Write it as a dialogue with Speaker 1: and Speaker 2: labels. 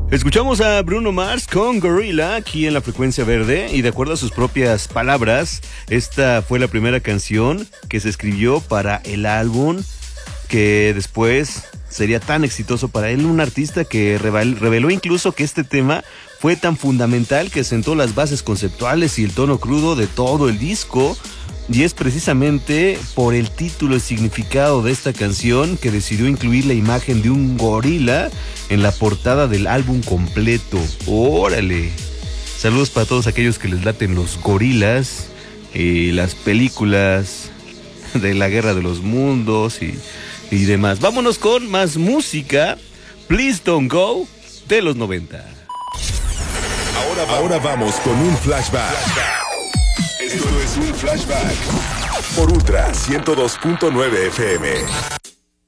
Speaker 1: Escuchamos a Bruno Mars con Gorilla aquí en la Frecuencia Verde y de acuerdo a sus propias palabras, esta fue la primera canción que se escribió para el álbum que después sería tan exitoso para él, un artista que reveló incluso que este tema fue tan fundamental que sentó las bases conceptuales y el tono crudo de todo el disco. Y es precisamente por el título y significado de esta canción que decidió incluir la imagen de un gorila en la portada del álbum completo. ¡Órale! Saludos para todos aquellos que les laten los gorilas, las películas de la Guerra de los Mundos y demás. Vámonos con más música. Please Don't Go de los 90.
Speaker 2: Ahora vamos con un flashback. Esto es un flashback por Ultra 102.9 FM.